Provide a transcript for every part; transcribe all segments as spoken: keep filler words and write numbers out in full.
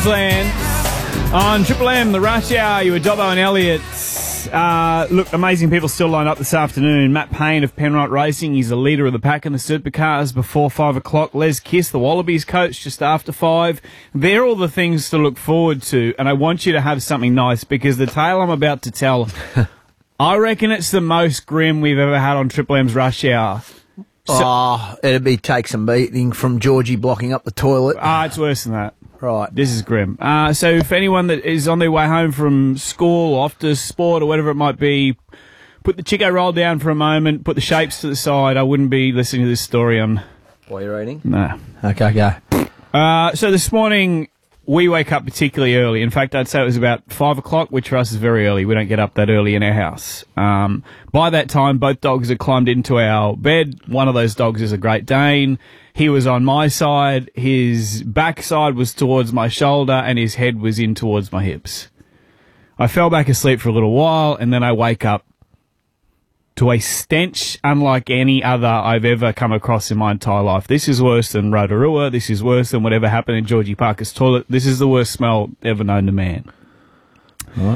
Queensland. On Triple M, the Rush Hour, you were Dobbo and Elliott. Uh, look, amazing people still lined up this afternoon. Matt Payne of Penrite Racing, he's the leader of the pack in the supercars before five o'clock. Les Kiss, the Wallabies coach, just after five. They're all the things to look forward to, and I want you to have something nice because the tale I'm about to tell, I reckon it's the most grim we've ever had on Triple M's Rush Hour. So, oh, it'd be take some beating from Georgie blocking up the toilet. Ah, it's worse than that. Right. This is grim. Uh, so for anyone that is on their way home from school, off to sport or whatever it might be, put the Chico roll down for a moment, put the shapes to the side. I wouldn't be listening to this story on... While you're eating? No. Okay, go. Uh, so this morning, we wake up particularly early. In fact, I'd say it was about five o'clock, which for us is very early. We don't get up that early in our house. Um, by that time, both dogs had climbed into our bed. One of those dogs is a Great Dane. He was on my side, his backside was towards my shoulder, and his head was in towards my hips. I fell back asleep for a little while, and then I wake up to a stench unlike any other I've ever come across in my entire life. This is worse than Rotorua. This is worse than whatever happened in Georgie Parker's toilet. This is the worst smell ever known to man. What?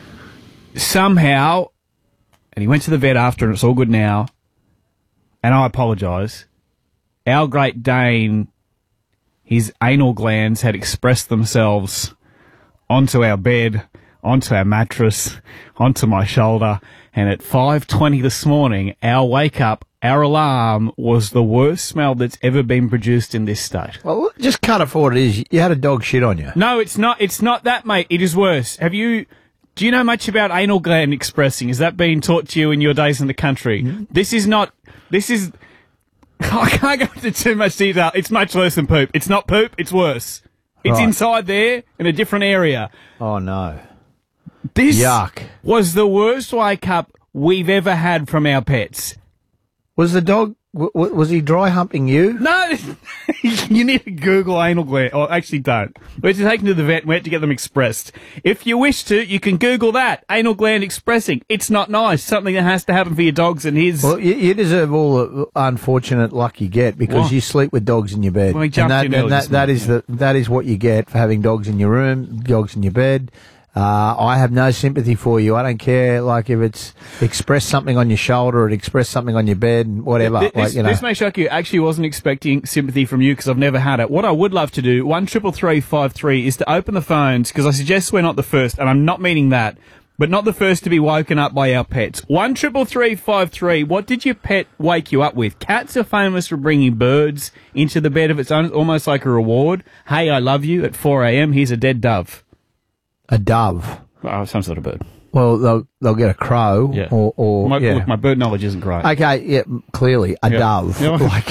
Somehow, and he went to the vet after, and it's all good now, and I apologise, our Great Dane, his anal glands had expressed themselves onto our bed, onto our mattress, onto my shoulder, and at five twenty this morning, our wake-up, our alarm, was the worst smell that's ever been produced in this state. Well, just cut it for what it is. You had a dog shit on you. No, it's not. It's not that, mate. It is worse. Have you... Do you know much about anal gland expressing? Has that been taught to you in your days in the country? Mm-hmm. This is not... This is... I can't go into too much detail. It's much worse than poop. It's not poop. It's worse. It's right. Inside there in a different area. Oh, no. This Yuck. was the worst wake-up we've ever had from our pets. Was the dog... W- w- was he dry humping you? No, you need to Google anal gland. Or actually don't. We had to take them to the vet and we had to get them expressed. If you wish to, you can Google that. Anal gland expressing. It's not nice. Something that has to happen for your dogs and his... Well, you, you deserve all the unfortunate luck you get because What? You sleep with dogs in your bed. Well, he jumped and that, in and early that, this that, morning, is yeah. the, that is what you get for having dogs in your room, dogs in your bed. Uh, I have no sympathy for you. I don't care, like, if it's express something on your shoulder or it express something on your bed, whatever. This, like, you know. this may shock you. Actually, wasn't expecting sympathy from you because I've never had it. What I would love to do, one triple three five three, is to open the phones because I suggest we're not the first, and I'm not meaning that, but not the first to be woken up by our pets. One triple three five three. What did your pet wake you up with? Cats are famous for bringing birds into the bed of its own, almost like a reward. Hey, I love you at four a.m. Here's a dead dove. A dove. Oh, some sort of bird. Well, they'll they'll get a crow Yeah. or, or My, yeah. Look, my bird knowledge isn't great. Okay, yeah, clearly a Yeah. dove. Yeah. Like